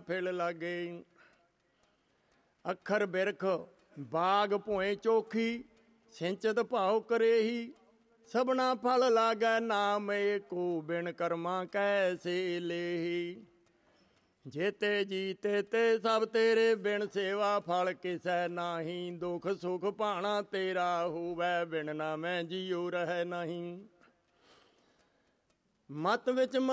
Fill ਲਾਗੇ। ਅੱਖਰ ਬਿਰਖ ਬਾਗ ਭੋਏ ਚੋਖੀ, ਸਿੰਚਤ ਭਾਉ ਕਰੇਹੀ। ਸਭਨਾ ਫਲ ਲਾਗੈ ਨਾਮ ਏਕੋ, ਬਿਨ ਕਰਮਾਂ ਕੈਸੇ ਲੇਹੀ। ਜੇਤੇ ਜੀਤੇ ਤੇ ਸਭ ਤੇਰੇ, ਬਿਨ ਸੇਵਾ ਫਲ ਕਿਸੈ ਨਾਹੀ। ਦੁਖ ਸੁਖ ਭਾਣਾ ਤੇਰਾ ਹੋਵੈ, ਬਿਨ ਨਾਮੈ ਜੀਉ ਰਹਿ ਨਹੀਂ। ਮਤ ਵਿੱਚ